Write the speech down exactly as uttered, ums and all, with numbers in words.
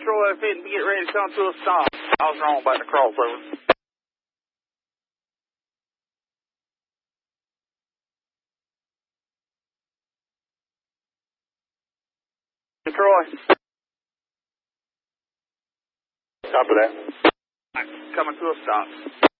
Troy, fitting to get ready to come to a stop. I was wrong about the crossover. Troy. Copy that. Coming to a stop.